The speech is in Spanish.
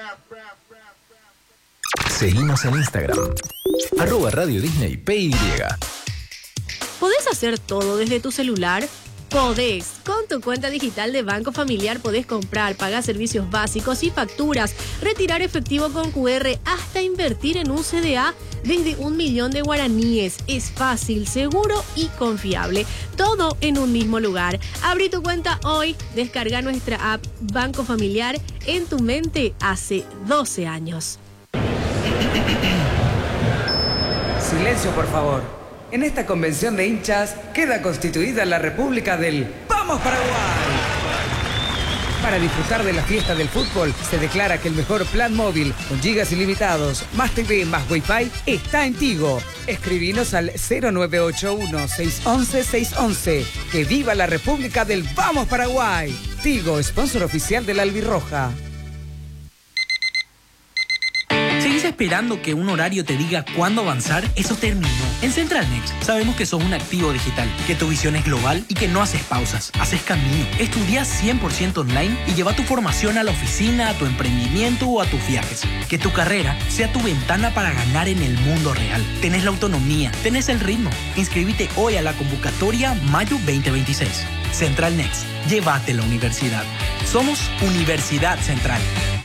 Seguinos en Instagram, @Radio Disney PY. ¿Podés hacer todo desde tu celular? Podés. Con tu cuenta digital de Banco Familiar podés comprar, pagar servicios básicos y facturas, retirar efectivo con QR, hasta invertir en un CDA desde 1.000.000 de guaraníes. Es fácil, seguro y confiable. Todo en un mismo lugar. Abrí tu cuenta hoy. Descarga nuestra app Banco Familiar en tu mente hace 12 años. Silencio, por favor. En esta convención de hinchas queda constituida la República del ¡Vamos Paraguay! Para disfrutar de la fiesta del fútbol, se declara que el mejor plan móvil con gigas ilimitados, más TV, más Wi-Fi, está en Tigo. Escribinos al 0981-611-611. ¡Que viva la República del Vamos Paraguay! Tigo, sponsor oficial de la Albirroja. ¿Seguís esperando que un horario te diga cuándo avanzar? Eso terminó. En Central Next sabemos que sos un activo digital, que tu visión es global y que no haces pausas, haces camino. Estudiás 100% online y lleva tu formación a la oficina, a tu emprendimiento o a tus viajes. Que tu carrera sea tu ventana para ganar en el mundo real. Tenés la autonomía, tenés el ritmo. Inscríbete hoy a la convocatoria Mayo 2026. Central Next, llévate la universidad. Somos Universidad Central.